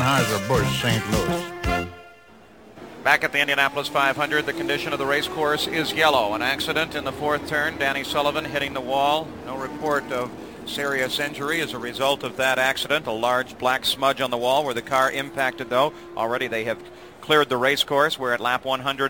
Anheuser-Busch, St. Louis. Back at the Indianapolis 500, the condition of the race course is yellow. An accident in the fourth turn. Danny Sullivan hitting the wall. No report of serious injury as a result of that accident. A large black smudge on the wall where the car impacted, though. Already they have cleared the race course. We're at lap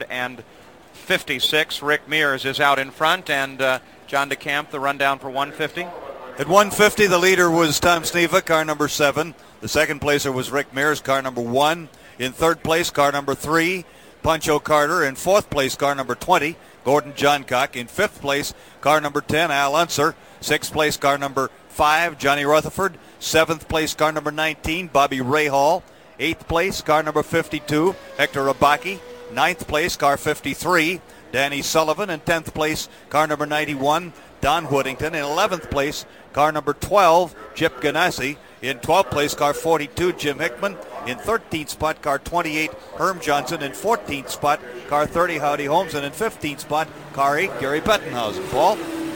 156. Rick Mears is out in front, and John DeCamp, the rundown for 150. At 150, the leader was Tom Sneva, car number 7. The second placer was Rick Mears, car number 1. In third place, car number 3, Pancho Carter. In fourth place, car number 20, Gordon Johncock. In fifth place, car number 10, Al Unser. Sixth place, car number 5, Johnny Rutherford. Seventh place, car number 19, Bobby Rahal. Eighth place, car number 52, Hector Abaki. Ninth place, car 53, Danny Sullivan. In 10th place, car number 91, Don Whittington. In 11th place, car number 12, Chip Ganassi. In 12th place, car 42, Jim Hickman. In 13th spot, car 28, Herm Johnson. In 14th spot, car 30, Howdy Holmes. And in 15th spot, car 8, Gary Bettenhausen. Paul?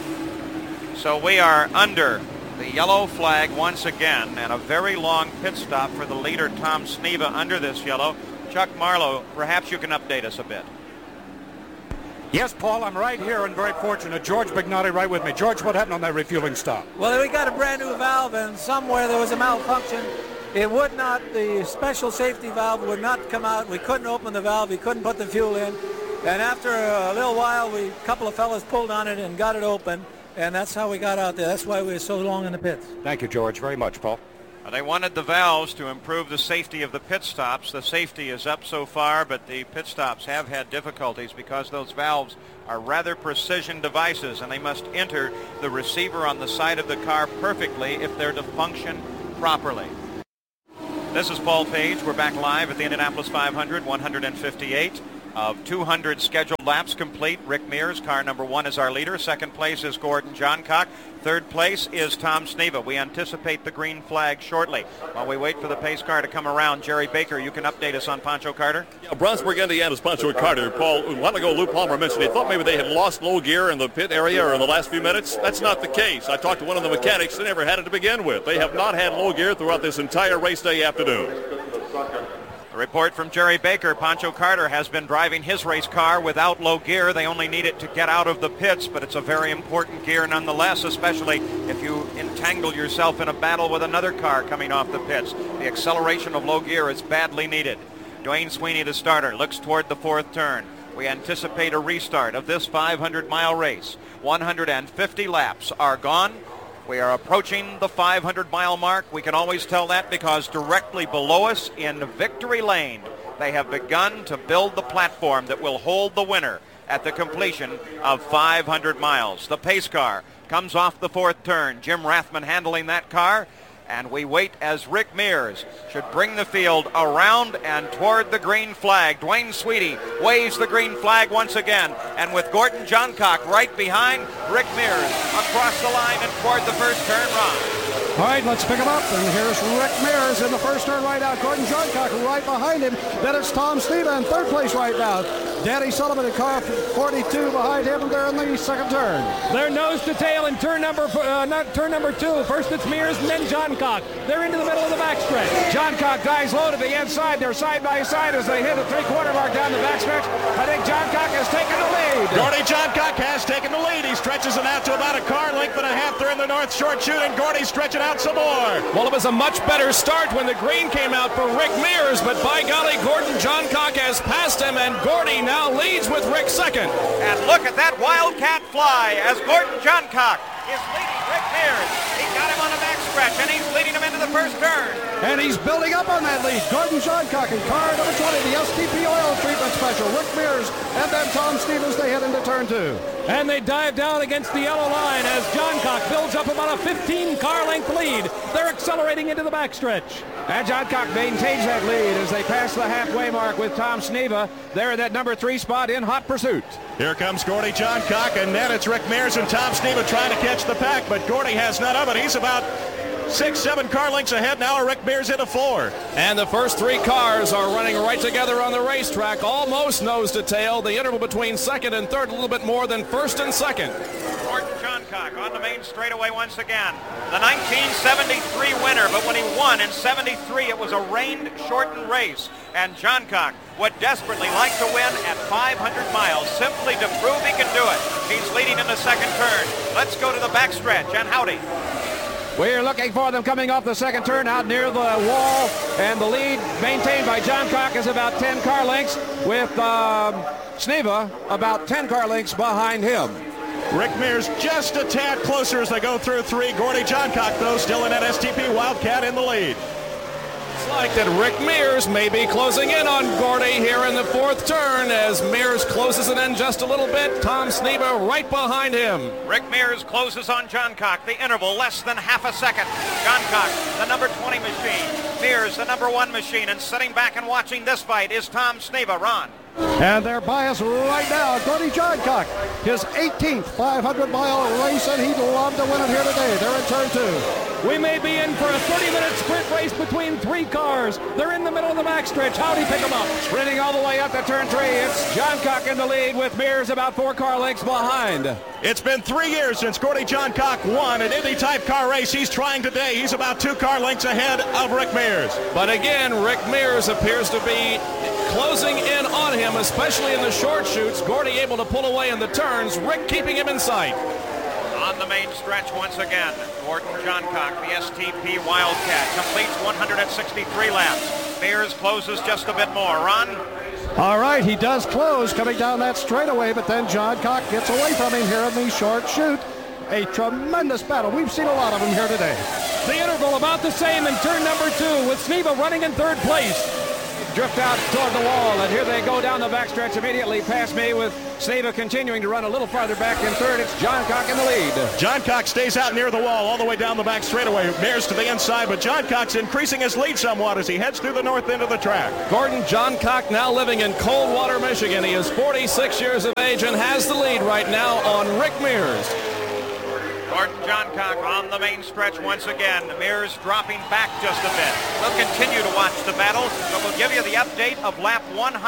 So we are under the yellow flag once again, and a very long pit stop for the leader, Tom Sneva, under this yellow. Chuck Marlowe, perhaps you can update us a bit. Yes, Paul, I'm right here and very fortunate. George Bignotti right with me. George, what happened on that refueling stop? Well, we got a brand new valve, and somewhere there was a malfunction. It would not, the special safety valve would not come out. We couldn't open the valve. We couldn't put the fuel in. And after a little while, a couple of fellas pulled on it and got it open. And that's how we got out there. That's why we were so long in the pits. Thank you, George, very much, Paul. They wanted the valves to improve the safety of the pit stops. The safety is up so far, but the pit stops have had difficulties because those valves are rather precision devices, and they must enter the receiver on the side of the car perfectly if they're to function properly. This is Paul Page. We're back live at the Indianapolis 500, 158 of 200 scheduled laps complete. Rick Mears, car number 1, is our leader. Second place is Gordon Johncock. Third place is Tom Sneva. We anticipate the green flag shortly. While we wait for the pace car to come around, Jerry Baker, you can update us on Pancho Carter. Yeah, Brownsburg, Indiana's Pancho Carter. Paul, a while ago, Lou Palmer mentioned he thought maybe they had lost low gear in the pit area or in the last few minutes. That's not the case. I talked to one of the mechanics. They never had it to begin with. They have not had low gear throughout this entire race day afternoon. A report from Jerry Baker. Pancho Carter has been driving his race car without low gear. They only need it to get out of the pits, but it's a very important gear nonetheless, especially if you entangle yourself in a battle with another car coming off the pits. The acceleration of low gear is badly needed. Dwayne Sweeney, the starter, looks toward the fourth turn. We anticipate a restart of this 500-mile race. 150 laps are gone. We are approaching the 500-mile mark. We can always tell that because directly below us in Victory Lane, they have begun to build the platform that will hold the winner at the completion of 500 miles. The pace car comes off the fourth turn. Jim Rathman handling that car. And we wait as Rick Mears should bring the field around and toward the green flag. Dwayne Sweeney waves the green flag once again. And with Gordon Johncock right behind, Rick Mears across the line and toward the first turn, Ron. All right, let's pick him up. And here's Rick Mears in the first turn right out. Gordon Johncock right behind him. Then it's Tom Sneva in third place right now. Danny Sullivan in car 42 behind him. They're in the second turn. They're nose to tail in turn number 2. First it's Mears and then Johncock. They're into the middle of the backstretch. Johncock dives low to the inside. They're side by side as they hit the three-quarter mark down the backstretch. I think Johncock has taken the lead. Gordy Johncock has taken the lead. He stretches it out to about a car length and a half. They're in the North Short Chute, and Gordy stretching out some more. Well, it was a much better start when the green came out for Rick Mears, but by golly, Gordon Johncock has passed him, and Gordy now leads with Rick second. And look at that wildcat fly as Gordon Johncock is leading Rick Mears. He got him on the backstretch, and he's leading him into the first turn. And he's building up on that lead. Gordon Johncock in car number 20, the STP oil treatment special. Rick Mears and then Tom Stevens, they head into turn 2. And they dive down against the yellow line as Johncock builds up about a 15-car length lead. They're accelerating into the backstretch. And Johncock maintains that lead as they pass the halfway mark with Tom Sneva. They're in that number 3 spot in hot pursuit. Here comes Gordy Johncock, and then it's Rick Mears and Tom Sneva trying to catch the pack, but Gordy has none of it. He's about 6-7 car lengths ahead now. Rick Mears into 4. And the first 3 cars are running right together on the racetrack, almost nose to tail. The interval between second and third a little bit more than first and second. Gordon Johncock Johncock on the main straightaway once again. The 1973 winner, but when he won in 73, it was a rain-shortened race. And Johncock would desperately like to win at 500 miles, simply to prove he can do it. He's leading in the second turn. Let's go to the backstretch. And howdy. We're looking for them coming off the second turn out near the wall, and the lead maintained by Johncock is about 10 car lengths, with Sneva about 10 car lengths behind him. Rick Mears just a tad closer as they go through 3. Gordie Johncock, though, still in that STP Wildcat in the lead. It's like that Rick Mears may be closing in on Gordie here in the fourth turn as Mears closes it in just a little bit. Tom Sneva right behind him. Rick Mears closes on Johncock. The interval less than half a second. Johncock, the number 20 machine. Mears, the number 1 machine. And sitting back and watching this fight is Tom Sneva. Ron. And they're by us right now. Gordie Johncock, his 18th 500-mile race, and he'd love to win it here today. They're in turn 2. We may be in for a 30-minute sprint race between 3 cars. They're in the middle of the backstretch. Howdy, pick them up. Sprinting all the way up to turn 3. It's Johncock in the lead with Mears about 4 car lengths behind. It's been 3 years since Gordie Johncock won an Indy-type car race. He's trying today. He's about 2 car lengths ahead of Rick Mears. But again, Rick Mears appears to be closing in on him, especially in the short shoots. Gordie able to pull away in the turns. Rick keeping him in sight. On the main stretch once again, Gordon Johncock, the STP Wildcat, completes 163 laps. Mears closes just a bit more. Ron? All right, he does close coming down that straightaway, but then Johncock gets away from him here in the short shoot. A tremendous battle. We've seen a lot of them here today. The interval about the same in turn number 2 with Sneva running in third place. Drift out toward the wall, and here they go down the backstretch immediately past me with Sneva continuing to run a little farther back in third. It's Johncock in the lead. Johncock stays out near the wall all the way down the back straightaway. Mears to the inside, but Johncock's increasing his lead somewhat as he heads through the north end of the track. Gordon Johncock now living in Coldwater, Michigan. He is 46 years of age and has the lead right now on Rick Mears. Gordon Johncock on the main stretch once again. Mears dropping back just a bit. We'll continue to watch the battle, but we'll give you the update of lap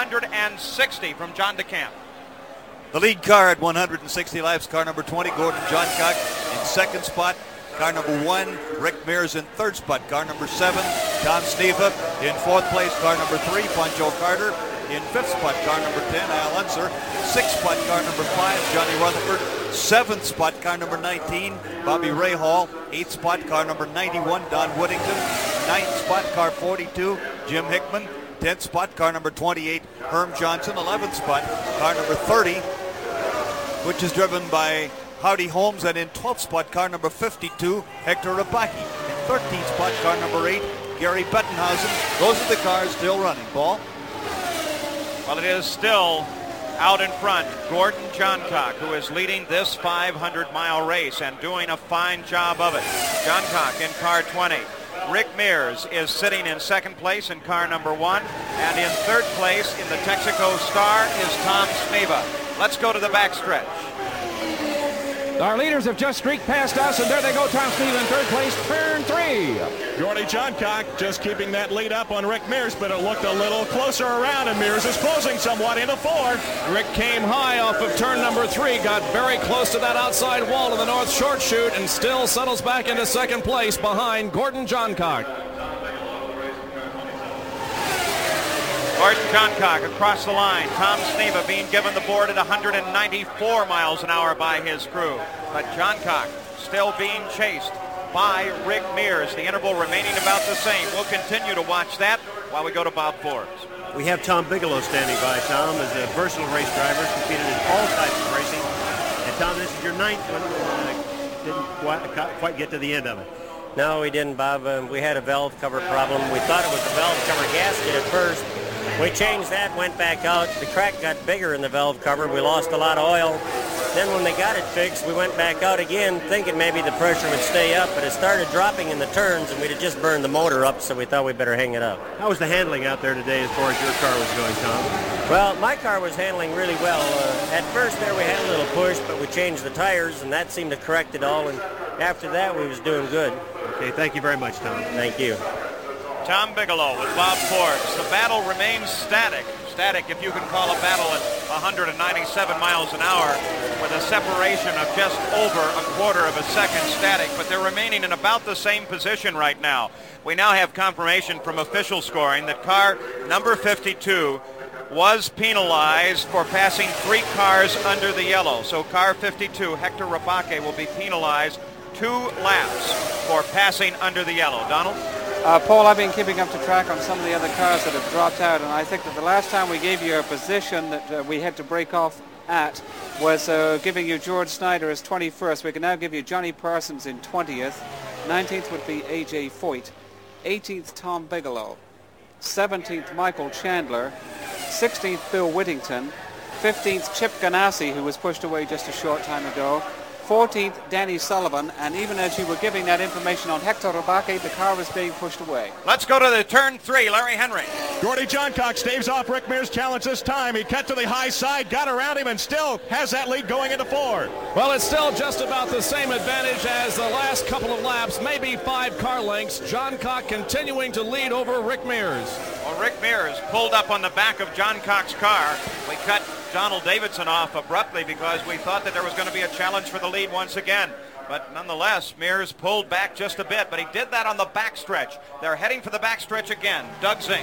160 from John DeCamp. The lead car at 160 laps, car number 20, Gordon Johncock in second spot. Car number 1, Rick Mears in third spot. Car number 7, Tom Sneva in fourth place. Car number 3, Pancho Carter in fifth spot. Car number 10, Al Unser. Sixth spot, car number 5, Johnny Rutherford. Seventh spot, car number 19, Bobby Rahal. Eighth spot, car number 91, Don Whittington. Ninth spot, car 42, Jim Hickman. 10th spot, car number 28, Herm Johnson. 11th spot, car number 30, which is driven by Howdy Holmes. And in 12th spot, car number 52, Hector Rabaki. In 13th spot, car number 8, Gary Bettenhausen. Those are the cars still running. Paul? Well, it is still out in front, Gordon Johncock, who is leading this 500-mile race and doing a fine job of it. Johncock in car 20. Rick Mears is sitting in second place in car number 1. And in third place in the Texaco Star is Tom Sneva. Let's go to the backstretch. Our leaders have just streaked past us, and there they go, Tom Sneva in third place, turn 3. Gordie Johncock just keeping that lead up on Rick Mears, but it looked a little closer around, and Mears is closing somewhat into 4. Rick came high off of turn number 3, got very close to that outside wall of the north short chute, and still settles back into second place behind Gordon Johncock. Gordon Johncock across the line. Tom Sneva being given the board at 194 miles an hour by his crew. But Johncock still being chased by Rick Mears. The interval remaining about the same. We'll continue to watch that while we go to Bob Forbes. We have Tom Bigelow standing by. Tom is a versatile race driver, competed in all types of racing. And Tom, this is your 9th one. Didn't quite get to the end of it. No, we didn't, Bob. We had a valve cover problem. We thought it was the valve cover gasket at first. We changed that, went back out. The crack got bigger in the valve cover. We lost a lot of oil. Then when they got it fixed, we went back out again, thinking maybe the pressure would stay up, but it started dropping in the turns, and we'd have just burned the motor up, so we thought we'd better hang it up. How was the handling out there today as far as your car was going, Tom? Well, my car was handling really well. At first there we had a little push, but we changed the tires, and that seemed to correct it all, and after that we was doing good. Okay, thank you very much, Tom. Thank you. Tom Bigelow with Bob Forbes. The battle remains static. Static, if you can call a battle at 197 miles an hour when with a separation of just over a quarter of a second static, but they're remaining in about the same position right now. We now have confirmation from official scoring that car number 52 was penalized for passing 3 cars under the yellow. So car 52, Hector Rabake, will be penalized 2 laps for passing under the yellow. Donald? Paul, I've been keeping up to track on some of the other cars that have dropped out, and I think that the last time we gave you a position that we had to break off at was giving you George Snyder as 21st. We can now give you Johnny Parsons in 20th. 19th would be A.J. Foyt. 18th, Tom Bigelow. 17th, Michael Chandler. 16th, Bill Whittington. 15th, Chip Ganassi, who was pushed away just a short time ago. 14th, Danny Sullivan, and even as you were giving that information on Hector Rabake, the car was being pushed away. Let's go to the turn 3, Larry Henry. Gordy Johncock staves off Rick Mears' challenge this time. He cut to the high side, got around him, and still has that lead going into 4. Well, it's still just about the same advantage as the last couple of laps, maybe 5 car lengths. Johncock continuing to lead over Rick Mears. Well, Rick Mears pulled up on the back of Johncock's car. We cut Donald Davidson off abruptly because we thought that there was going to be a challenge for the lead once again. But nonetheless, Mears pulled back just a bit, but he did that on the backstretch. They're heading for the backstretch again. Doug Zink.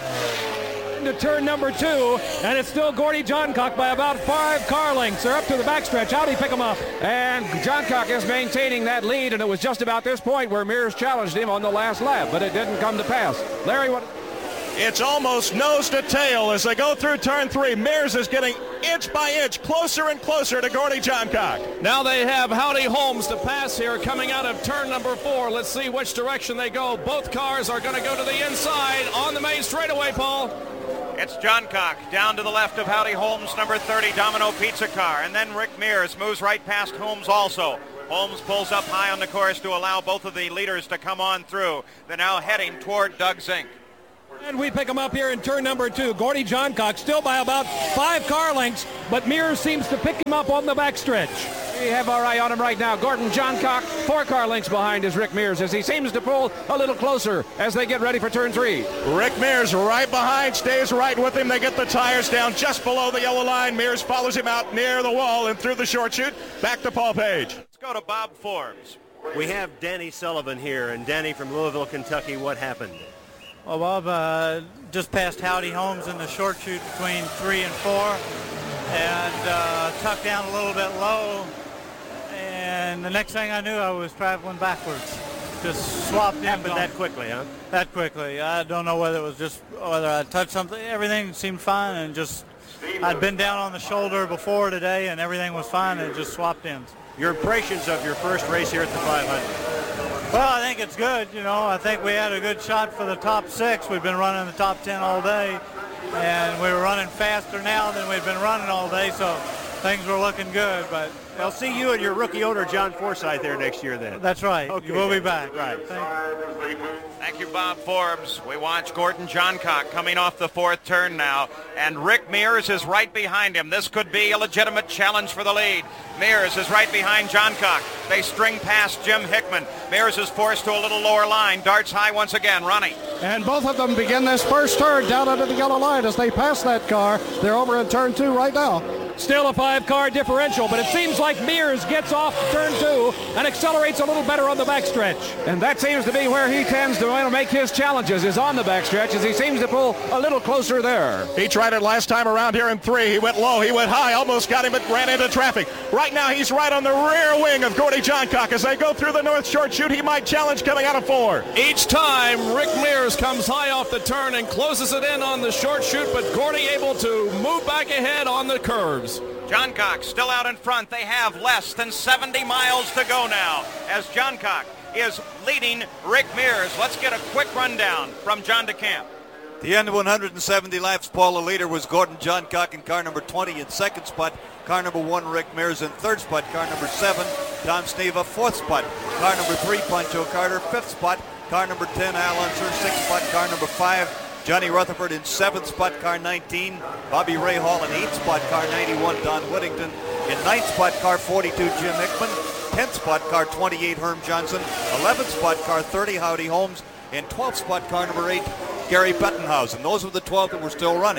To turn number 2, and it's still Gordy Johncock by about 5 car lengths. They're up to the backstretch. How'd he pick him up? And Johncock is maintaining that lead, and it was just about this point where Mears challenged him on the last lap, but it didn't come to pass. Larry, what? It's almost nose to tail as they go through turn 3. Mears is getting inch by inch closer and closer to Gordy Johncock. Now they have Howdy Holmes to pass here coming out of turn number 4. Let's see which direction they go. Both cars are going to go to the inside on the main straightaway, Paul. It's Johncock down to the left of Howdy Holmes, number 30, Domino Pizza car. And then Rick Mears moves right past Holmes also. Holmes pulls up high on the course to allow both of the leaders to come on through. They're now heading toward Doug Zink. And we pick him up here in turn number 2. Gordy Johncock still by about 5 car lengths, but Mears seems to pick him up on the backstretch. We have our eye on him right now. Gordon Johncock, 4 car lengths behind is Rick Mears as he seems to pull a little closer as they get ready for turn 3. Rick Mears right behind, stays right with him. They get the tires down just below the yellow line. Mears follows him out near the wall and through the short chute. Back to Paul Page. Let's go to Bob Forbes. We have Danny Sullivan here, and Danny from Louisville, Kentucky. What happened? Well, Bob, just passed Howdy Holmes in the short chute between 3 and 4 and tucked down a little bit low. And the next thing I knew, I was traveling backwards. Just swapped in. Happened that quickly, huh? That quickly. I don't know whether it was just whether I touched something. Everything seemed fine, and just I'd been down on the shoulder before today, and everything was fine, and it just swapped in. Your impressions of your first race here at the 500? Well, I think it's good. You know, I think we had a good shot for the top 6. We've been running the top 10 all day, and we were running faster now than we've been running all day, so things were looking good. But I'll see you and your rookie owner, John Forsythe, there next year then. That's right. Okay. We'll be back. Right. Thank you, Bob Forbes. We watch Gordon Johncock coming off the 4th turn now, and Rick Mears is right behind him. This could be a legitimate challenge for the lead. Mears is right behind Johncock. They string past Jim Hickman. Mears is forced to a little lower line. Darts high once again. Ronnie. And both of them begin this first turn down under the yellow line as they pass that car. They're over in turn 2 right now. Still a 5-car differential, but it seems like Mears gets off turn 2 and accelerates a little better on the backstretch. And that seems to be where he tends to make his challenges, is on the backstretch, as he seems to pull a little closer there. He tried it last time around here in 3. He went low, he went high, almost got him, but ran into traffic. Right now he's right on the rear wing of Gordy Johncock. As they go through the north short chute, he might challenge coming out of 4. Each time, Rick Mears comes high off the turn and closes it in on the short chute, but Gordy able to move back ahead on the curves. Johncock still out in front. They have less than 70 miles to go now as Johncock is leading Rick Mears. Let's get a quick rundown from John DeCamp. The end of 170 laps, Paul, the leader was Gordon Johncock in car number 20 in 2nd spot. Car number 1, Rick Mears in 3rd spot. Car number 7, Tom Sneva, 4th spot. Car number 3, Pancho Carter, 5th spot. Car number 10, Al Unser, 6th spot. Car number 5, Johnny Rutherford in 7th spot, car 19. Bobby Ray Hall in 8th spot, car 91. Don Whittington in 9th spot, car 42. Jim Hickman. 10th spot, car 28. Herm Johnson. 11th spot, car 30. Howdy Holmes. In 12th spot, car number 8. Gary Bettenhausen. Those were the 12 that were still running.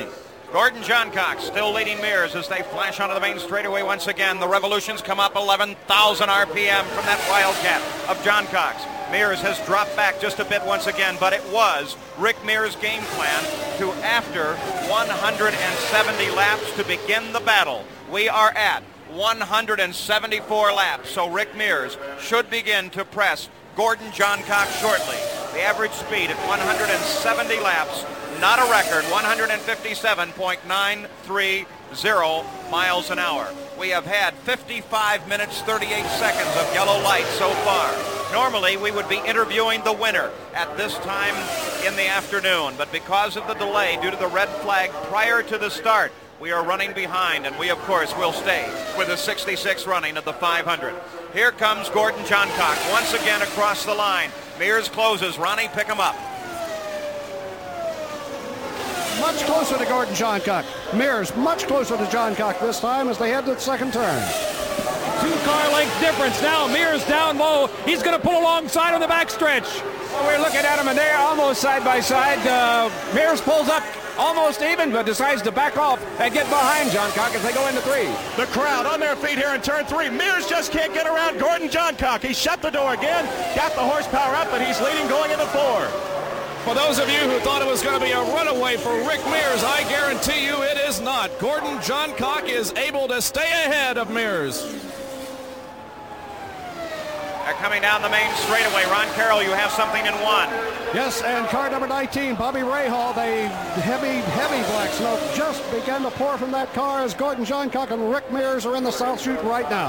Gordon Johncock still leading Mears as they flash onto the main straightaway once again. The Revolutions come up 11,000 RPM from that Wildcat of Johncock's. Mears has dropped back just a bit once again, but it was Rick Mears' game plan to, after 170 laps, to begin the battle. We are at 174 laps, so Rick Mears should begin to press Gordon Johncock shortly. The average speed at 170 laps, not a record, 157.930 miles an hour. We have had 55 minutes, 38 seconds of yellow light so far. Normally, we would be interviewing the winner at this time in the afternoon, but because of the delay due to the red flag prior to the start, we are running behind, and we, of course, will stay with the 66 running of the 500. Here comes Gordon Johncock once again across the line. Mears closes. Ronnie, pick him up. Much closer to Gordon Johncock. Mears much closer to Johncock this time as they head to the second turn. 2-car length difference now. Mears down low. He's going to pull alongside on the backstretch. Well, we're looking at him, and they're almost side by side. Mears pulls up almost even, but decides to back off and get behind Johncock as they go into 3. The crowd on their feet here in turn 3. Mears just can't get around Gordon Johncock. He shut the door again, got the horsepower up, and he's leading going into 4. For those of you who thought it was going to be a runaway for Rick Mears, I guarantee you it is not. Gordon Johncock is able to stay ahead of Mears. They're coming down the main straightaway. Ron Carroll, you have something in 1. Yes, and car number 19, Bobby Rahal, the heavy black smoke just began to pour from that car as Gordon Johncock and Rick Mears are in the South Chute right now.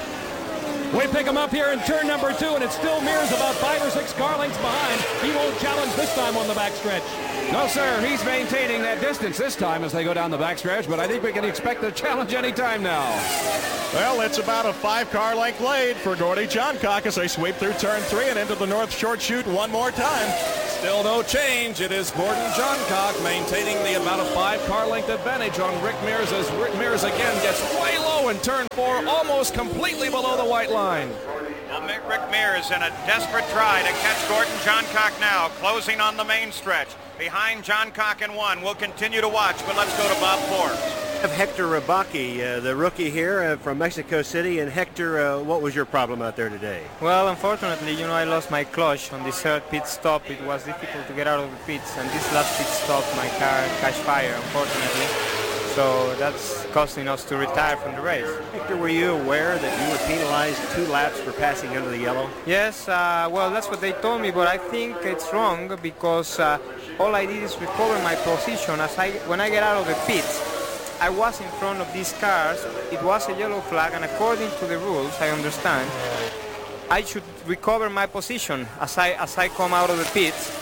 We pick him up here in turn number 2, and it's still Mears about 5 or 6 car lengths behind. He won't challenge this time on the backstretch. No, sir. He's maintaining that distance this time as they go down the backstretch, but I think we can expect a challenge any time now. Well, it's about a 5-car length lead for Gordie Johncock as they sweep through turn 3 and into the North Short Chute one more time. Still no change. It is Gordon Johncock maintaining the about a 5-car length advantage on Rick Mears as Rick Mears again gets way low in turn 4, almost completely below the white line. Well, Rick Mears in a desperate try to catch Gordon Johncock now, closing on the main stretch. Behind Johncock in 1. We'll continue to watch, but let's go to Bob Forbes. Of Hector Rabaki, the rookie here from Mexico City. And Hector, what was your problem out there today? Well, unfortunately, I lost my clutch on the third pit stop. It was difficult to get out of the pits, and this last pit stop, my car catch fire, unfortunately. So that's costing us to retire from the race. Hector, were you aware that you were penalized 2 laps for passing under the yellow? Yes, well, that's what they told me, but I think it's wrong because all I did is recover my position. When I get out of the pits, I was in front of these cars. It was a yellow flag, and according to the rules, I understand, I should recover my position as I come out of the pits.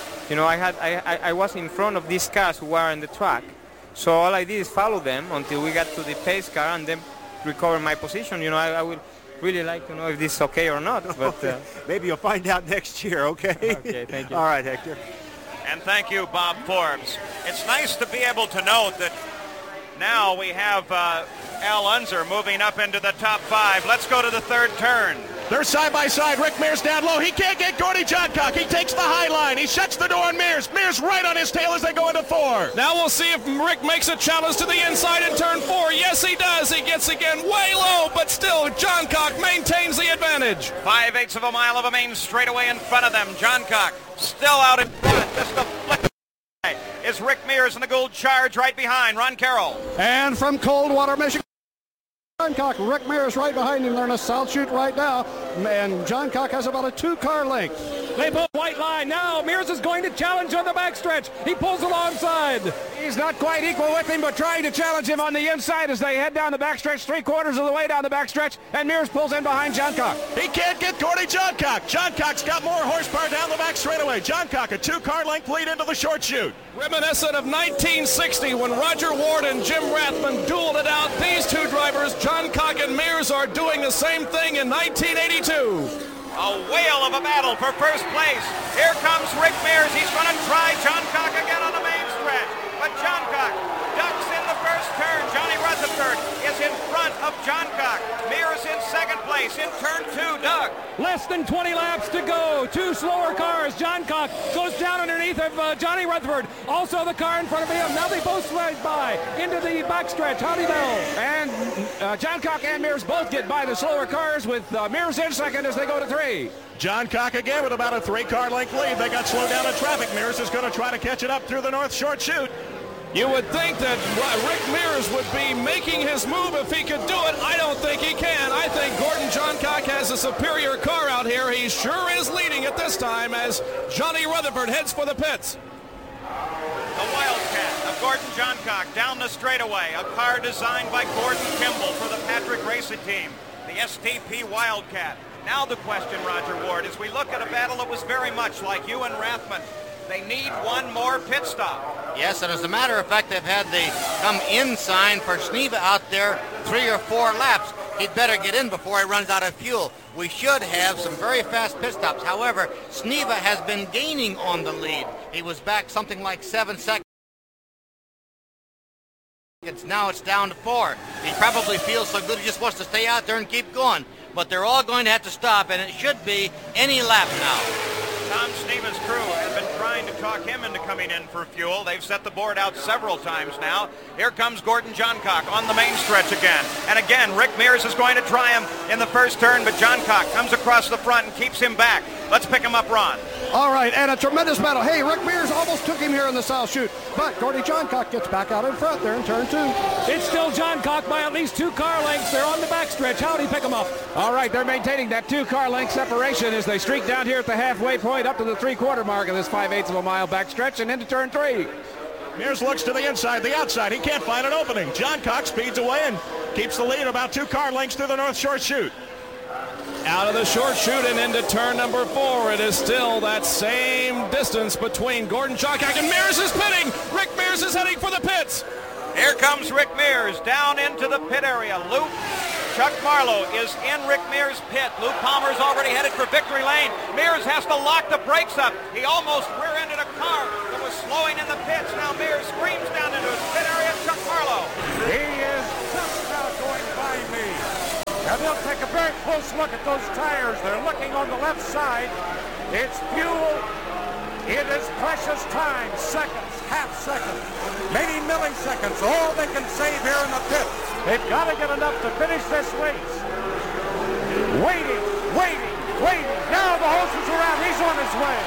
I was in front of these cars who were on the track. So all I did is follow them until we got to the pace car and then recover my position. I would really like to know if this is okay or not. But maybe you'll find out next year, okay? Okay, thank you. All right, Hector. And thank you, Bob Forbes. It's nice to be able to note that now we have Al Unser moving up into the top 5. Let's go to the third turn. They're side by side. Rick Mears down low. He can't get Gordie Johncock. He takes the high line. He shuts the door on Mears. Mears right on his tail as they go into 4. Now we'll see if Rick makes a challenge to the inside in turn 4. Yes, he does. He gets again way low, but still Johncock maintains the advantage. 5/8 of a mile of a main straightaway in front of them. Johncock still out in front. Just a flick is Rick Mears in the Gould Charge right behind. Ron Carroll. And from Coldwater, Michigan, Johncock, Rick Mears right behind him. They're in a South Chute right now, and Johncock has about a 2-car length. They pull white line. Now Mears is going to challenge on the backstretch. He pulls alongside. He's not quite equal with him, but trying to challenge him on the inside as they head down the backstretch, 3/4 of the way down the backstretch, and Mears pulls in behind Johncock. He can't get Gordie Johncock. Johncock's got more horsepower down the back straightaway. Johncock, a 2-car length lead into the Short Chute. Reminiscent of 1960 when Roger Ward and Jim Rathman dueled it out. These two drivers, Johncock and Mears, are doing the same thing in 1982. A whale of a battle for first place. Here comes Rick Mears. He's going to try Johncock again on the main stretch. But Johncock ducks in the first turn. Johnny Rutherford is in front of Johncock. Mears in second place in turn 2. Doug. Less than 20 laps to go. Two slower cars. Johncock goes down underneath of Johnny Rutherford. Also the car in front of him. Now they both slide by into the backstretch. Howdy Bell. And Johncock and Mears both get by the slower cars with Mears in second as they go to 3. Johncock again with about a 3-car length lead. They got slowed down in traffic. Mears is going to try to catch it up through the North Short Chute. You would think that Rick Mears would be making his move if he could do it. I don't think he can. I think Gordon Johncock has a superior car out here. He sure is leading at this time as Johnny Rutherford heads for the pits. The Wildcat of Gordon Johncock down the straightaway. A car designed by Gordon Kimball for the Patrick Racing Team, the STP Wildcat. Now the question, Roger Ward, as we look at a battle that was very much like you and Rathman, they need one more pit stop. Yes, and as a matter of fact, they've had the come in sign for Sneva out there 3 or 4 laps. He'd better get in before he runs out of fuel. We should have some very fast pit stops. However, Sneva has been gaining on the lead. He was back something like 7 seconds. Now it's down to 4. He probably feels so good he just wants to stay out there and keep going. But they're all going to have to stop, and it should be any lap now. Tom Sneva's crew has been trying to talk him into coming in for fuel. They've set the board out several times now. Here comes Gordon Johncock on the main stretch again. And again, Rick Mears is going to try him in the first turn, but Johncock comes across the front and keeps him back. Let's pick him up, Ron. All right, and a tremendous battle. Hey, Rick Mears almost took him here in the South Chute, but Gordon Johncock gets back out in front there in turn 2. It's still Johncock by at least 2 car lengths. They're on the backstretch. Howdy, pick him up. All right, they're maintaining that 2 car length separation as they streak down here at the halfway point up to the 3/4 mark of this 5/8 of a mile backstretch and into turn 3. Mears looks to the inside, the outside. He can't find an opening. Johncock speeds away and keeps the lead about 2 car lengths through the North Short Chute. Out of the short chute and into turn number 4. It is still that same distance between Gordon Johncock and Mears is pitting. Rick Mears is heading for the pits. Here comes Rick Mears down into the pit area. Chuck Marlowe is in Rick Mears' pit. Lou Palmer's already headed for victory lane. Mears has to lock the brakes up. He almost rear-ended a car that was slowing in the pits. Now Mears screams down into his pit area. Chuck Marlowe. He is just about going by me. Now they'll take a very close look at those tires. They're looking on the left side. It's fuel. It is precious time. Seconds, half seconds, maybe milliseconds. All they can save here in the pit. They've got to get enough to finish this race. Waiting. Now the hoses are out. He's on his way.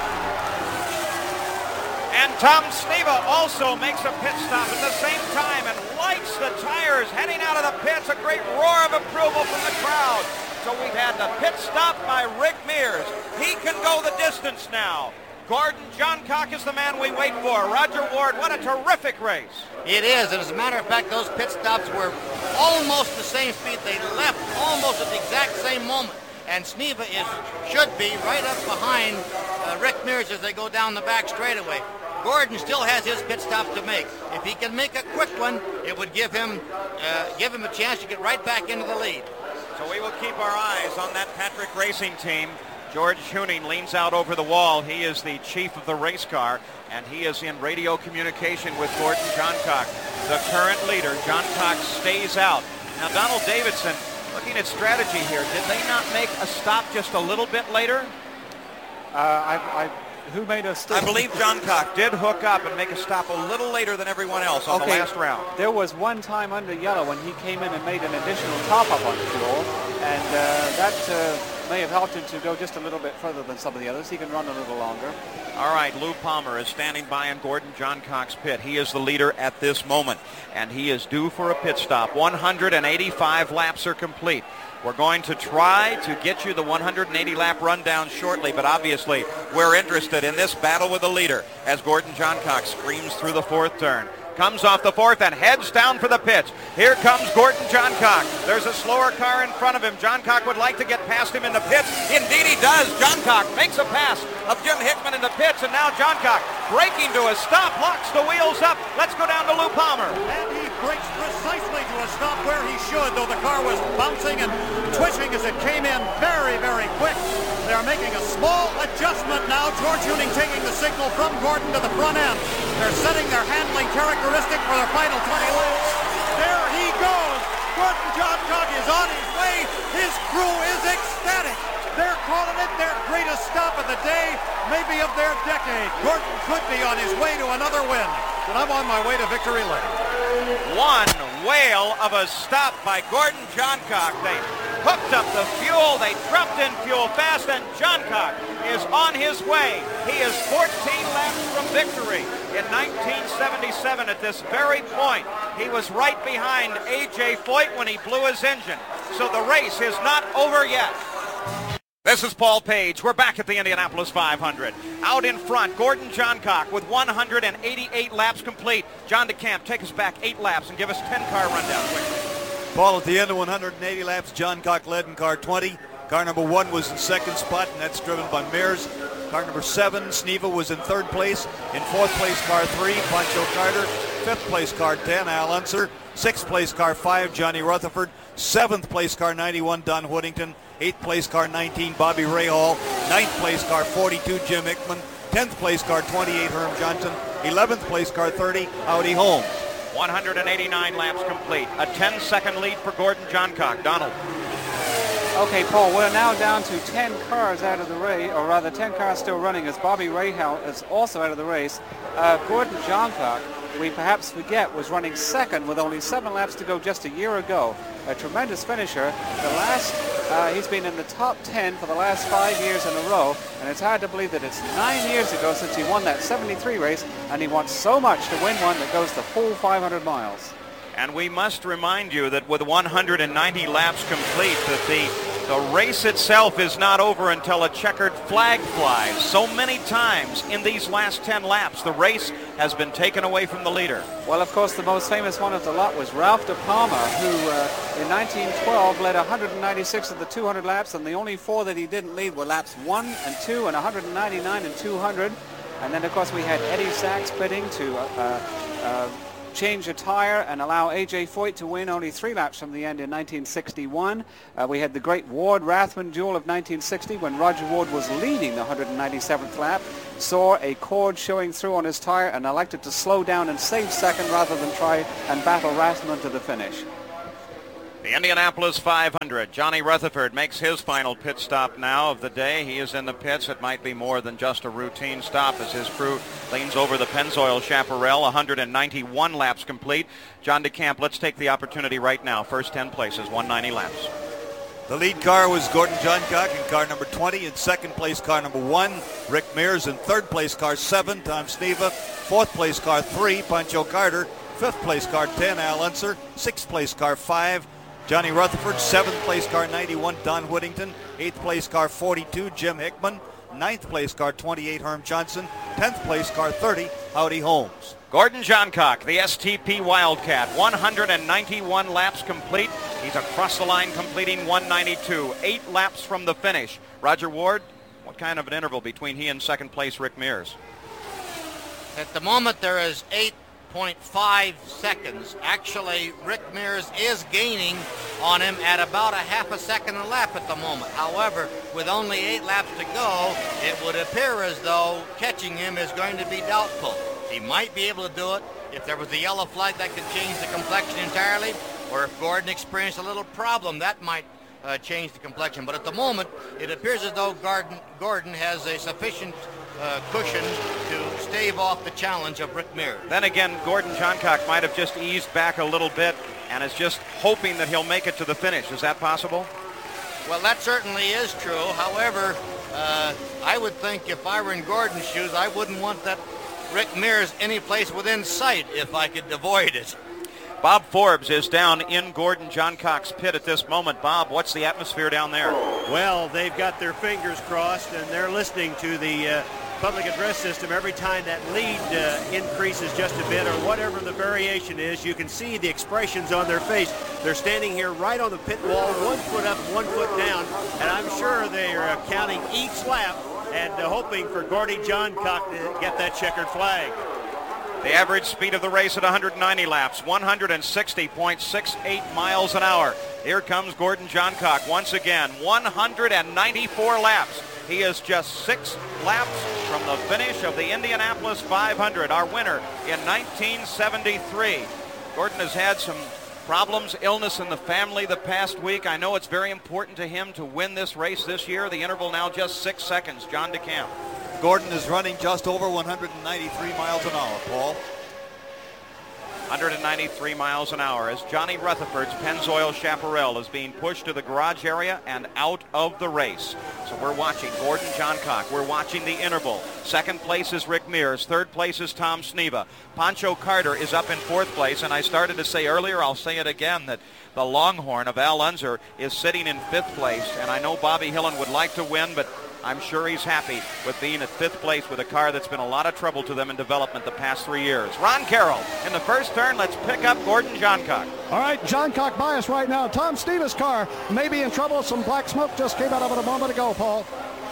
And Tom Sneva also makes a pit stop at the same time and lights the tires heading out of the pits. A great roar of approval from the crowd. So we've had the pit stop by Rick Mears. He can go the distance now. Gordon Johncock is the man we wait for. Roger Ward, what a terrific race. It is, and as a matter of fact, those pit stops were almost the same speed. They left almost at the exact same moment. And Sneva should be right up behind Rick Mears as they go down the back straightaway. Gordon still has his pit stop to make. If he can make a quick one, it would give him a chance to get right back into the lead. So we will keep our eyes on that Patrick Racing Team. George Huning leans out over the wall. He is the chief of the race car, and he is in radio communication with Gordon Johncock. The current leader, Johncock, stays out. Now, Donald Davidson, looking at strategy here, did they not make a stop just a little bit later? Who made a stop? I believe Johncock did hook up and make a stop a little later than everyone else on the last round. There was one time under yellow when he came in and made an additional top-up on fuel, and that may have helped him to go just a little bit further than some of the others. He can run a little longer. All right, Lou Palmer is standing by in Gordon Johncock's pit. He is the leader at this moment, and he is due for a pit stop. 185 laps are complete. We're going to try to get you the 180-lap rundown shortly, but obviously we're interested in this battle with the leader as Gordon Johncock screams through the 4th turn. Comes off the 4th and heads down for the pits. Here comes Gordon Johncock. There's a slower car in front of him. Johncock would like to get past him in the pits. Indeed he does. Johncock makes a pass of Jim Hickman in the pits, and now Johncock braking to a stop, locks the wheels up. Let's go down to Lou Palmer. And he brakes precisely to a stop where he should, though the car was bouncing and twitching as it came in very, very quick. They are making a small adjustment now. George Huning taking the signal from Gordon to the front end. They're setting their handling characteristic for their final 20 laps. There he goes. Gordon Johncock is on his way. His crew is ecstatic. They're calling it their greatest stop of the day, maybe of their decade. Gordon could be on his way to another win, but I'm on my way to victory lane. One whale of a stop by Gordon Johncock. They hooked up the fuel, they dropped in fuel fast, and Johncock is on his way. He is 14 laps from victory. In 1977, at this very point, he was right behind A.J. Foyt when he blew his engine. So the race is not over yet. This is Paul Page. We're back at the Indianapolis 500. Out in front, Gordon Johncock with 188 laps complete. John DeCamp, take us back 8 laps and give us 10-car rundown quickly. Paul, at the end of 180 laps, Johncock led in car 20. Car number 1 was in second spot, and that's driven by Mears. Car number 7, Sneva, was in third place. In fourth place, car 3, Pancho Carter. Fifth place, car 10, Al Unser. Sixth place, car 5, Johnny Rutherford. Seventh place, car 91, Don Whittington. 8th place, car 19, Bobby Rahal. 9th place, car 42, Jim Hickman. 10th place, car 28, Herm Johnson. 11th place, car 30, Howdy Holmes. 189 laps complete. A 10-second lead for Gordon Johncock. Donald. Okay, Paul, we're now down to 10 cars out of the race, or rather 10 cars still running, as Bobby Rahal is also out of the race. Gordon Johncock, we perhaps forget, was running second with only 7 laps to go just a year ago. A tremendous finisher. He's been in the top 10 for the last 5 years in a row, and it's hard to believe that it's 9 years ago since he won that 73 race, and he wants so much to win one that goes the full 500 miles. And we must remind you that with 190 laps complete, that the race itself is not over until a checkered flag flies. So many times in these last 10 laps, the race has been taken away from the leader. Well, of course, the most famous one of the lot was Ralph De Palma, who in 1912 led 196 of the 200 laps, and the only 4 that he didn't lead were laps 1 and 2 and 199 and 200. And then, of course, we had Eddie Sachs pitting to change a tire and allow A.J. Foyt to win only 3 laps from the end in 1961. We had the great Ward-Rathman duel of 1960 when Roger Ward was leading the 197th lap, saw a cord showing through on his tire and elected to slow down and save second rather than try and battle Rathman to the finish. The Indianapolis 500. Johnny Rutherford makes his final pit stop now of the day. He is in the pits. It might be more than just a routine stop as his crew leans over the Pennzoil Chaparral. 191 laps complete. John DeCamp, let's take the opportunity right now. First 10 places, 190 laps. The lead car was Gordon Johncock in car number 20. In second place, car number 1, Rick Mears. In third place, car 7, Tom Sneva. Fourth place, car 3, Pancho Carter. Fifth place, car 10, Al Unser. Sixth place, car 5, Johnny Rutherford. 7th place, car 91, Don Whittington. 8th place, car 42, Jim Hickman. 9th place, car 28, Herm Johnson. 10th place, car 30, Howdy Holmes. Gordon Johncock, the STP Wildcat, 191 laps complete. He's across the line completing 192, 8 laps from the finish. Roger Ward, what kind of an interval between he and second place Rick Mears? At the moment, there is 8.5 seconds. Actually, Rick Mears is gaining on him at about a half a second a lap at the moment. However, with only 8 laps to go, it would appear as though catching him is going to be doubtful. He might be able to do it. If there was a yellow flag, that could change the complexion entirely. Or if Gordon experienced a little problem, that might change the complexion. But at the moment, it appears as though Gordon has a sufficient cushion to stave off the challenge of Rick Mears. Then again, Gordon Johncock might have just eased back a little bit and is just hoping that he'll make it to the finish. Is that possible? Well, that certainly is true. However, I would think if I were in Gordon's shoes, I wouldn't want that Rick Mears any place within sight if I could avoid it. Bob Forbes is down in Gordon Johncock's pit at this moment. Bob, what's the atmosphere down there? Well, they've got their fingers crossed, and they're listening to the public address system. Every time that lead increases just a bit or whatever the variation is, you can see the expressions on their face. They're standing here right on the pit wall, 1 foot up, 1 foot down, and I'm sure they are counting each lap and hoping for Gordie Johncock to get that checkered flag. The average speed of the race at 190 laps, 160.68 miles an hour. Here comes Gordon Johncock once again, 194 laps. He is just 6 laps from the finish of the Indianapolis 500, our winner in 1973. Gordon has had some problems, illness in the family the past week. I know it's very important to him to win this race this year. The interval now just 6 seconds. John DeCamp. Gordon is running just over 193 miles an hour, Paul. 193 miles an hour as Johnny Rutherford's Pennzoil Chaparral is being pushed to the garage area and out of the race. So we're watching Gordon Johncock. We're watching the interval. Second place is Rick Mears. Third place is Tom Sneva. Pancho Carter is up in fourth place, and I started to say earlier, I'll say it again, that the Longhorn of Al Unser is sitting in fifth place, and I know Bobby Hillen would like to win, but I'm sure he's happy with being at fifth place with a car that's been a lot of trouble to them in development the past 3 years. Ron Carroll in the first turn. Let's pick up Gordon Johncock. All right, Johncock bias right now. Tom Sneva's car may be in trouble. Some black smoke just came out of it a moment ago, Paul.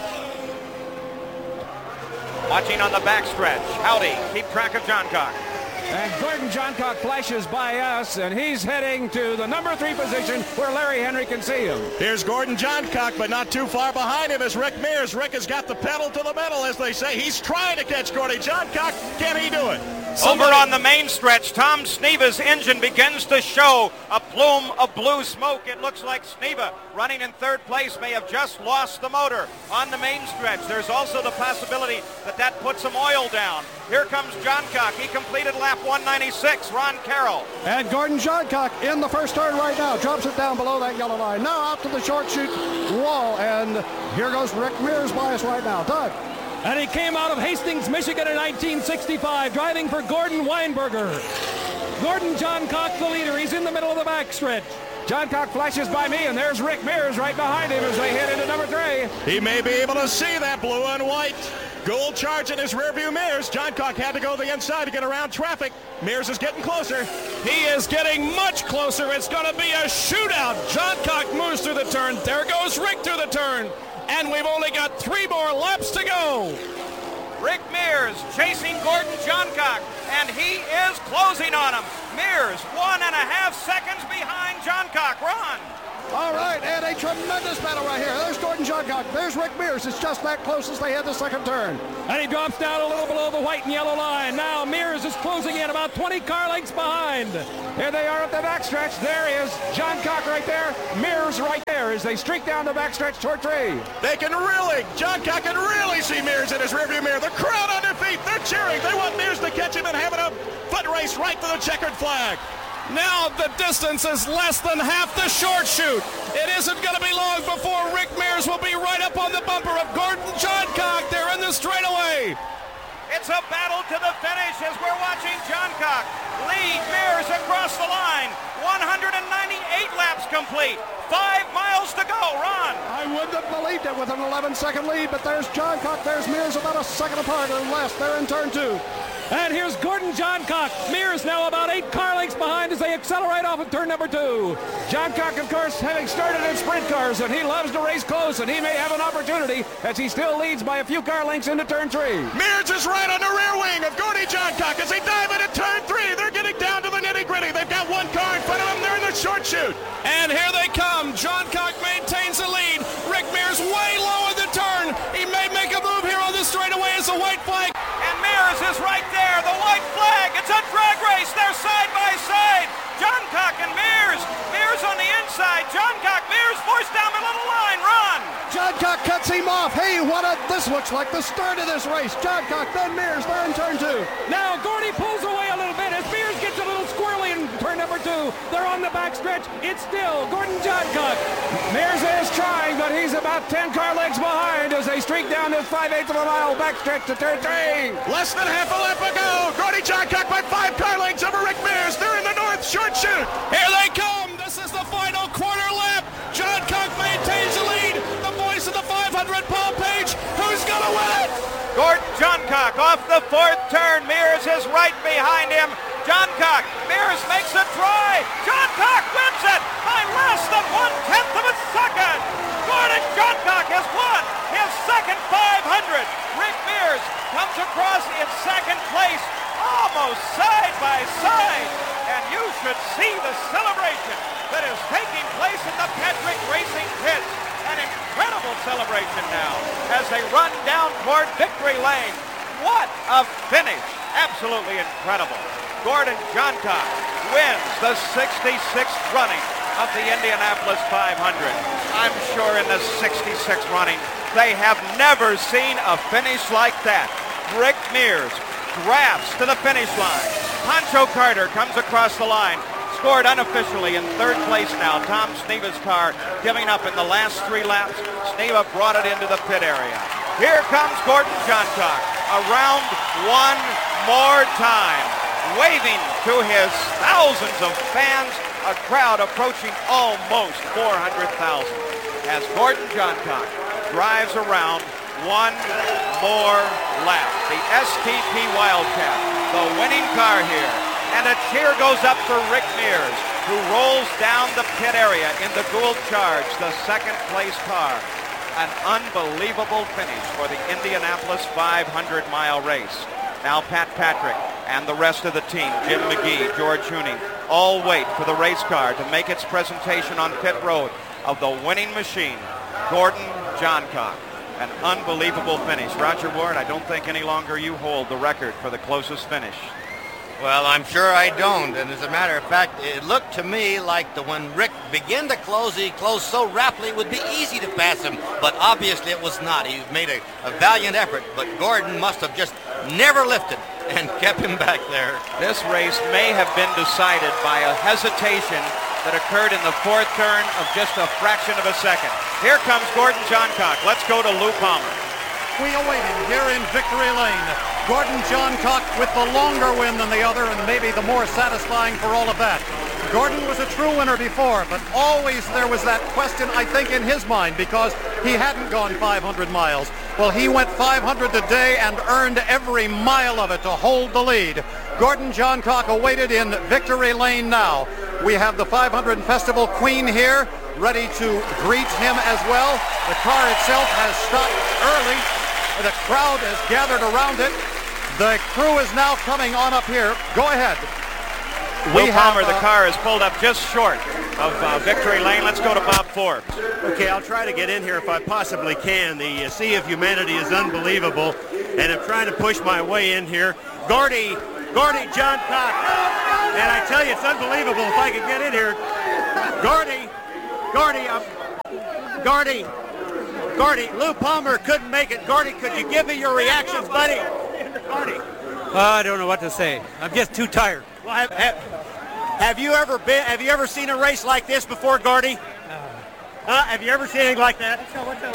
Watching on the backstretch. Howdy. Keep track of Johncock. And Gordon Johncock flashes by us, and he's heading to the number 3 position where Larry Henry can see him. Here's Gordon Johncock, but not too far behind him is Rick Mears. Rick has got the pedal to the metal, as they say. He's trying to catch Gordon Johncock. Can he do it? Over on the main stretch, Tom Sneva's engine begins to show a plume of blue smoke. It looks like Sneva, running in third place, may have just lost the motor on the main stretch. There's also the possibility that puts some oil down. Here comes Johncock. He completed lap 196. Ron Carroll. And Gordon Johncock in the first turn right now. Drops it down below that yellow line. Now out to the short chute wall. And here goes Rick Mears bias right now. Doug. And he came out of Hastings, Michigan in 1965, driving for Gordon Weinberger. Gordon Johncock, the leader. He's in the middle of the backstretch. Johncock flashes by me, and there's Rick Mears right behind him as they head into number 3. He may be able to see that blue and white gold charge in his rearview mirrors. Johncock had to go to the inside to get around traffic. Mears is getting closer. He is getting much closer. It's going to be a shootout. Johncock moves through the turn. There goes Rick through the turn. And we've only got 3 more laps to go. Rick Mears chasing Gordon Johncock, and he is closing on him. Mears 1.5 seconds behind Johncock. Ron. All right, and a tremendous battle right here. There's Gordon Johncock. There's Rick Mears. It's just that close as they had the second turn. And he drops down a little below the white and yellow line. Now Mears is closing in about 20 car lengths behind. Here they are at the backstretch. There is Johncock right there. Mears right there as they streak down the backstretch toward 3. Johncock can really see Mears in his rearview mirror. The crowd on their feet. They're cheering. They want Mears to catch him and have it a foot race right to the checkered flag. Now the distance is less than half the short chute. It isn't going to be long before Rick Mears will be right up on the bumper of Gordon Johncock. They're in the straightaway. It's a battle to the finish as we're watching Johncock lead Mears across the line. 198 laps complete. 5 miles to go. Ron. I wouldn't have believed it with an 11-second lead, but there's Johncock. There's Mears about a second apart or less. They're in turn 2. And here's Gordon Johncock. Mears now about 8 car lengths behind as they accelerate off of turn number 2. Johncock, of course, having started in sprint cars, and he loves to race close, and he may have an opportunity as he still leads by a few car lengths into turn 3. Mears is right on the rear wing of Gordon Johncock as they dive into turn 3. They're getting down to the nitty-gritty. They've got 1 car in front of them. They're in the short chute. And here they come. Johncock maintains the lead. Rick Mears way low in the turn. He may make a move here on the straightaway as a white flag. And Mears is right there. The white flag. It's a drag race. They're side by side. Johncock and Mears. Mears on the inside. Johncock, Mears forced down the little line. Run. Johncock cuts him off. Hey, this looks like the start of this race. Johncock, then Mears. They're in turn 2. Now Gordy pulls away a little bit as Mears gets a little squirrely in turn number 2. They're on the backstretch. It's still Gordon Johncock. Mears is trying, but he's about 10 car lengths behind as they streak down this 5/8 of a mile backstretch to turn 3. Less than half a lap ago. Gordon Johncock by 5 car lengths over Rick Mears. They're in the north short chute. Here they come. This is the final quarter lap. Johncock maintains the lead. The voice of the 500 Paul Page. Who's going to win it? Gordon Johncock off the 4th turn. Mears is right behind him. Johncock. Mears makes a try. Johncock wins it by less than 1/10 of a second. Gordon Johncock has won his second 500. Rick Mears comes across in second place, almost side by side. And you should see the celebration that is taking place in the Petrick Racing pits. An incredible celebration now as they run down toward victory lane. What a finish. Absolutely incredible. Gordon Johncock wins the 66th running of the Indianapolis 500. I'm sure in the 66th running, they have never seen a finish like that. Rick Mears drafts to the finish line. Pancho Carter comes across the line. Scored unofficially in third place now. Tom Sneva's car giving up in the last 3 laps. Sneva brought it into the pit area. Here comes Gordon Johncock around one more time, waving to his thousands of fans, a crowd approaching almost 400,000 as Gordon Johncock drives around one more lap. The STP Wildcat, the winning car here. And a cheer goes up for Rick Mears, who rolls down the pit area in the Gould Charge, the second place car. An unbelievable finish for the Indianapolis 500-mile race. Now Pat Patrick and the rest of the team, Jim McGee, George Heuning, all wait for the race car to make its presentation on pit road of the winning machine, Gordon Johncock. An unbelievable finish. Roger Ward, I don't think any longer you hold the record for the closest finish. Well, I'm sure I don't. And as a matter of fact, it looked to me like when Rick began to close, he closed so rapidly it would be easy to pass him. But obviously it was not. He made a valiant effort. But Gordon must have just never lifted and kept him back there. This race may have been decided by a hesitation that occurred in the fourth turn of just a fraction of a second. Here comes Gordon Johncock. Let's go to Lou Palmer. We await him here in Victory Lane. Gordon Johncock with the longer win than the other, and maybe the more satisfying for all of that. Gordon was a true winner before, but always there was that question, I think, in his mind, because he hadn't gone 500 miles. Well, he went 500 today and earned every mile of it to hold the lead. Gordon Johncock awaited in Victory Lane now. We have the 500 Festival Queen here, ready to greet him as well. The car itself has stopped early. The crowd has gathered around it. The crew is now coming on up here. Go ahead. Will Palmer, the car is pulled up just short of Victory Lane. Let's go to Bob Forbes. Okay, I'll try to get in here if I possibly can. The Sea of Humanity is unbelievable, and I'm trying to push my way in here. Gordy Johncock. And I tell you, it's unbelievable if I could get in here. Gordy, Lou Palmer couldn't make it. Gordy, could you give me your reactions, buddy? Gordy. I don't know what to say. I'm just too tired. Well, have you ever seen a race like this before, Gordy? Have you ever seen anything like that?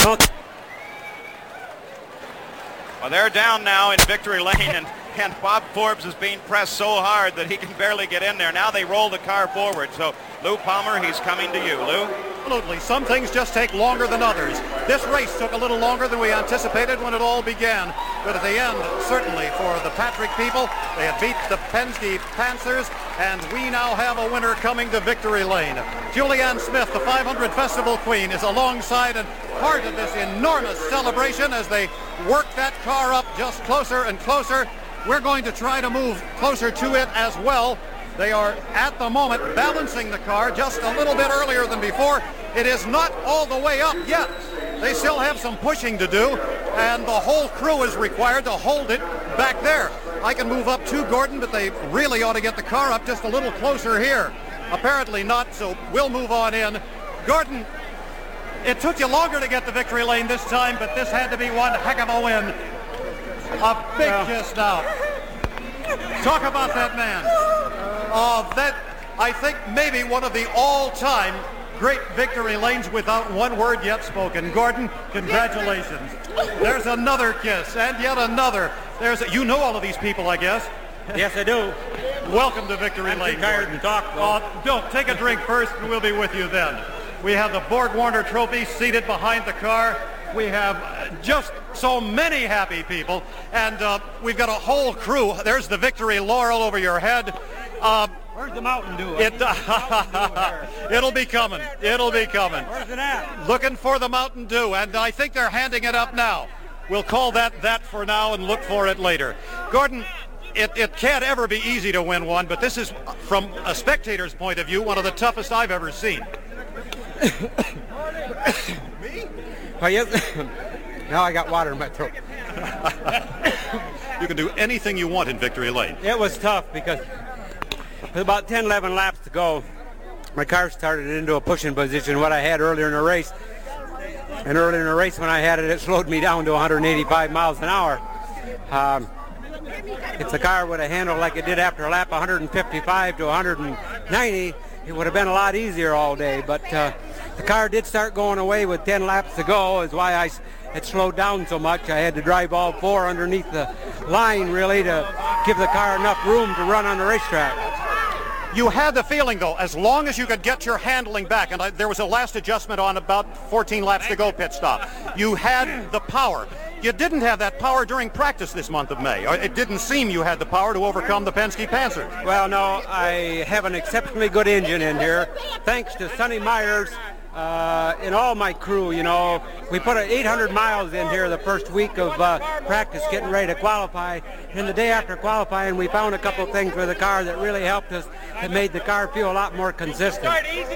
Well, they're down now in Victory Lane, and Bob Forbes is being pressed so hard that he can barely get in there. Now they roll the car forward. So Lou Palmer, he's coming to you. Lou? Absolutely. Some things just take longer than others. This race took a little longer than we anticipated when it all began. But at the end, certainly for the Patrick people, they had beat the Penske Panthers, and we now have a winner coming to Victory Lane. Julianne Smith, the 500 Festival Queen, is alongside and part of this enormous celebration as they work that car up just closer and closer. We're going to try to move closer to it as well. They are, at the moment, balancing the car just a little bit earlier than before. It is not all the way up yet. They still have some pushing to do, and the whole crew is required to hold it back there. I can move up to Gordon, but they really ought to get the car up just a little closer here. Apparently not, so we'll move on in. Gordon, it took you longer to get to Victory Lane this time, but this had to be one heck of a win. A big kiss now. Talk about that man. That, I think, maybe one of the all-time great Victory Lanes without one word yet spoken. Gordon, congratulations. There's another kiss, and yet another. You know all of these people, I guess. Yes, I do. Welcome to Victory Lane. I'm tired to talk, though. Don't take a drink first, and we'll be with you then. We have the Borg Warner Trophy seated behind the car. We have just so many happy people, and we've got a whole crew. There's the Victory Laurel over your head. Where's the Mountain Dew? It'll be coming. It'll be coming. Where's it at? Looking for the Mountain Dew, and I think they're handing it up now. We'll call that for now and look for it later. Gordon, it can't ever be easy to win one, but this is, from a spectator's point of view, one of the toughest I've ever seen. Me? Oh, yes. Now I got water in my throat. You can do anything you want in Victory Lane. It was tough because With about 10, 11 laps to go, my car started into a pushing position, what I had earlier in the race. And earlier in the race when I had it, it slowed me down to 185 miles an hour. If the car would have handled like it did after lap 155 to 190, it would have been a lot easier all day. But the car did start going away with 10 laps to go, is why it slowed down so much. I had to drive all four underneath the line, really, to give the car enough room to run on the racetrack. You had the feeling, though, as long as you could get your handling back, and there was a last adjustment on about 14 laps to go pit stop, you had the power. You didn't have that power during practice this month of May. It didn't seem you had the power to overcome the Penske Panthers. Well, no, I have an exceptionally good engine in here, thanks to Sonny Myers and all my crew. You know, we put 800 miles in here the first week of practice getting ready to qualify. And the day after qualifying, we found a couple things with the car that really helped us, that made the car feel a lot more consistent.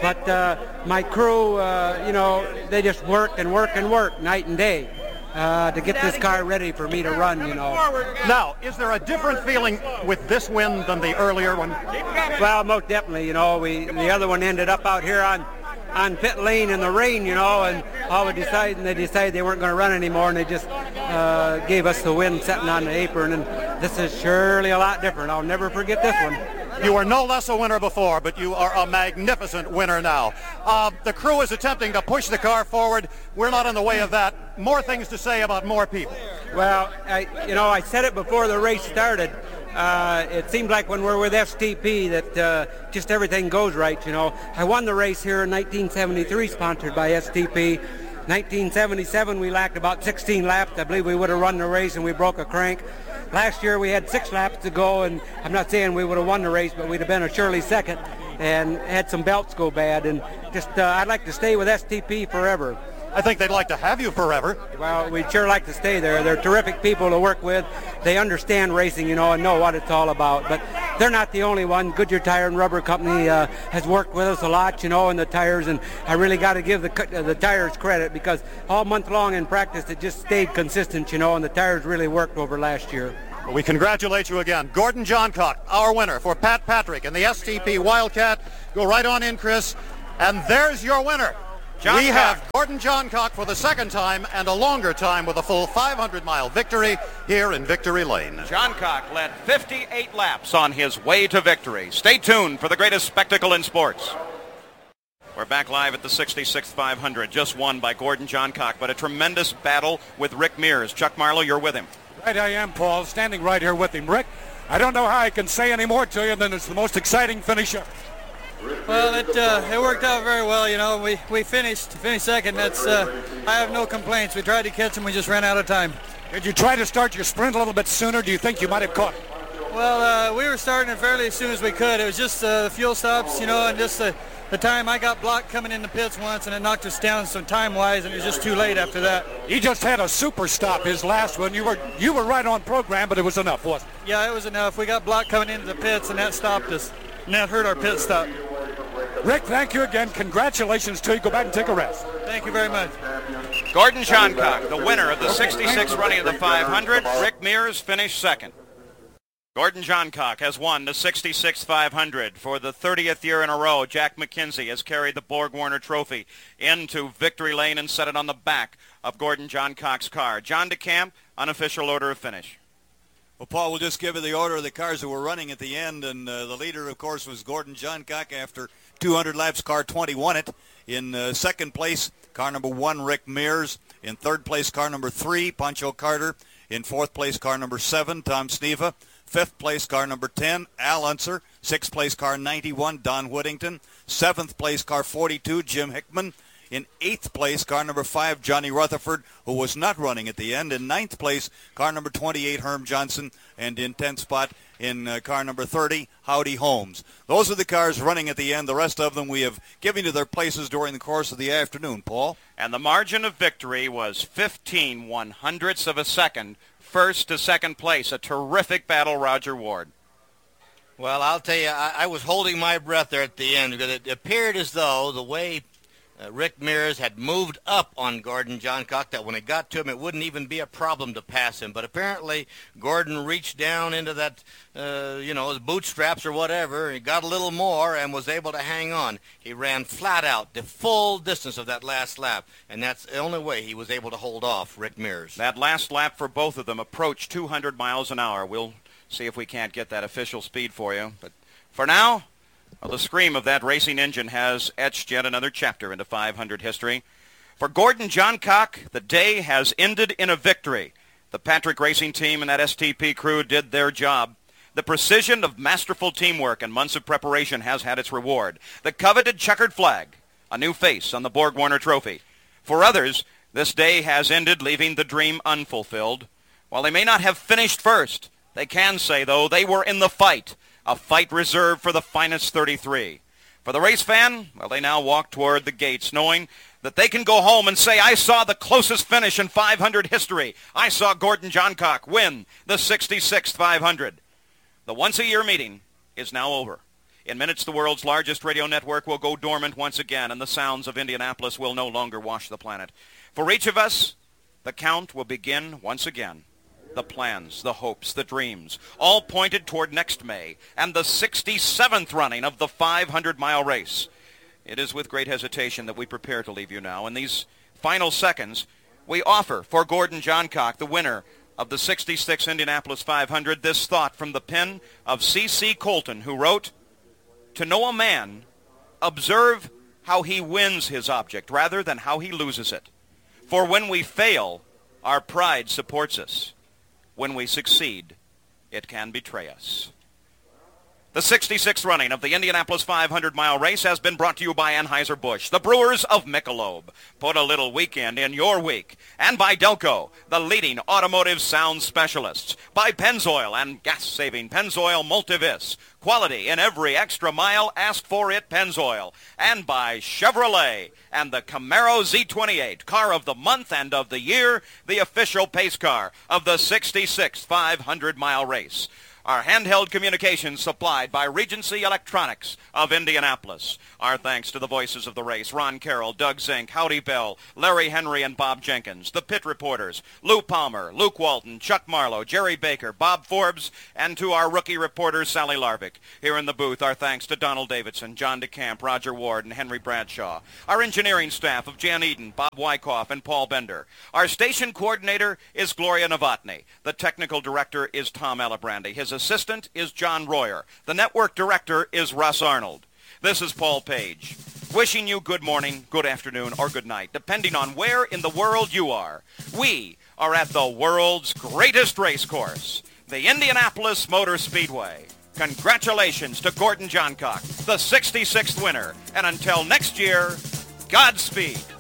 But my crew, you know, they just work and work and work night and day to get this car ready for me to run, you know. Now, is there a different feeling with this win than the earlier one? Well, most definitely, you know. The other one ended up out here on pit lane in the rain, you know, and they decided they weren't going to run anymore, and they just gave us the win sitting on the apron, and this is surely a lot different. I'll never forget this one. You were no less a winner before, but you are a magnificent winner now. The crew is attempting to push the car forward. We're not in the way of that. More things to say about more people. Well, I said it before the race started. It seemed like when we're with STP that just everything goes right, you know. I won the race here in 1973, sponsored by STP. 1977, we lacked about 16 laps. I believe we would have run the race, and we broke a crank. Last year, we had 6 laps to go, and I'm not saying we would have won the race, but we'd have been a surely second and had some belts go bad. And just I'd like to stay with STP forever. I think they'd like to have you forever. Well, we'd sure like to stay there. They're terrific people to work with. They understand racing, you know, and know what it's all about. But they're not the only one. Goodyear Tire and Rubber Company has worked with us a lot, you know, in the tires. And I really got to give the tires credit, because all month long in practice it just stayed consistent, you know, and the tires really worked over last year. Well, we congratulate you again. Gordon Johncock, our winner for Pat Patrick and the STP Wildcat. Go right on in, Chris. And there's your winner. We have Gordon Johncock for the second time and a longer time with a full 500-mile victory here in Victory Lane. Johncock led 58 laps on his way to victory. Stay tuned for the greatest spectacle in sports. We're back live at the 66th 500, just won by Gordon Johncock, but a tremendous battle with Rick Mears. Chuck Marlowe, you're with him. Right, I am, Paul, standing right here with him. Rick, I don't know how I can say any more to you than it's the most exciting finish ever. Well, it worked out very well. You know, we finished second. That's I have no complaints. We tried to catch him. We just ran out of time. Did you try to start your sprint a little bit sooner? Do you think you might have caught it? Well, we were starting it fairly as soon as we could. It was just the fuel stops, you know, and just the time. I got blocked coming in the pits once, and it knocked us down some time-wise, and it was just too late after that. He just had a super stop his last one. You were right on program, but it was enough, wasn't it? Yeah, it was enough. We got blocked coming into the pits, and that stopped us, and that hurt our pit stop. Rick, thank you again. Congratulations to you. Go back and take a rest. Thank you very much. Gordon Johncock, the winner of the 66th running of the 500. Rick Mears finished second. Gordon Johncock has won the 66th 500 for the 30th year in a row. Jack McKenzie has carried the Borg Warner Trophy into Victory Lane and set it on the back of Gordon Johncock's car. John DeCamp, unofficial order of finish. Well, Paul, we'll just give you the order of the cars that were running at the end, and the leader, of course, was Gordon Johncock after 200 laps. Car 20 won it. In second place, car number 1, Rick Mears. In third place, car number 3, Pancho Carter. In fourth place, car number 7, Tom Sneva. Fifth place, car number 10, Al Unser. Sixth place, car 91, Don Whittington. Seventh place, car 42, Jim Hickman. In eighth place, car number 5, Johnny Rutherford, who was not running at the end. In ninth place, car number 28, Herm Johnson. And in 10th spot, in car number 30, Howdy Holmes. Those are the cars running at the end. The rest of them we have given to their places during the course of the afternoon, Paul. And the margin of victory was 15 100ths of a second, first to second place. A terrific battle, Roger Ward. Well, I'll tell you, I was holding my breath there at the end, because it appeared as though the way Rick Mears had moved up on Gordon Johncock, that when it got to him, it wouldn't even be a problem to pass him. But apparently, Gordon reached down into that, his bootstraps or whatever. He got a little more and was able to hang on. He ran flat out the full distance of that last lap, and that's the only way he was able to hold off Rick Mears. That last lap for both of them approached 200 miles an hour. We'll see if we can't get that official speed for you. But for now, the scream of that racing engine has etched yet another chapter into 500 history. For Gordon Johncock, the day has ended in a victory. The Patrick Racing Team and that STP crew did their job. The precision of masterful teamwork and months of preparation has had its reward. The coveted checkered flag, a new face on the Borg Warner Trophy. For others, this day has ended, leaving the dream unfulfilled. While they may not have finished first, they can say, though, they were in the fight. A fight reserved for the finest 33. For the race fan, well, they now walk toward the gates, knowing that they can go home and say, I saw the closest finish in 500 history. I saw Gordon Johncock win the 66th 500. The once-a-year meeting is now over. In minutes, the world's largest radio network will go dormant once again, and the sounds of Indianapolis will no longer wash the planet. For each of us, the count will begin once again. The plans, the hopes, the dreams, all pointed toward next May and the 67th running of the 500-mile race. It is with great hesitation that we prepare to leave you now. In these final seconds, we offer for Gordon Johncock, the winner of the 66 Indianapolis 500, this thought from the pen of C.C. Colton, who wrote, "To know a man, observe how he wins his object rather than how he loses it. For when we fail, our pride supports us. When we succeed, it can betray us." The 66th running of the Indianapolis 500-mile race has been brought to you by Anheuser-Busch, the brewers of Michelob. Put a little weekend in your week. And by Delco, the leading automotive sound specialists. By Pennzoil and gas-saving Pennzoil Multivis. Quality in every extra mile. Ask for it, Pennzoil. And by Chevrolet and the Camaro Z28, car of the month and of the year, the official pace car of the 66th 500-mile race. Our handheld communications supplied by Regency Electronics of Indianapolis. Our thanks to the voices of the race, Ron Carroll, Doug Zink, Howdy Bell, Larry Henry, and Bob Jenkins. The pit reporters, Lou Palmer, Luke Walton, Chuck Marlowe, Jerry Baker, Bob Forbes, and to our rookie reporter, Sally Larvick. Here in the booth, our thanks to Donald Davidson, John DeCamp, Roger Ward, and Henry Bradshaw. Our engineering staff of Jan Eden, Bob Wyckoff, and Paul Bender. Our station coordinator is Gloria Novotny. The technical director is Tom Elabrandy. His assistant is John Royer. The network director is Russ Arnold. This is Paul Page, wishing you good morning, good afternoon, or good night, depending on where in the world you are. We are at the world's greatest race course, the Indianapolis Motor Speedway. Congratulations to Gordon Johncock, the 66th winner. And until next year, Godspeed.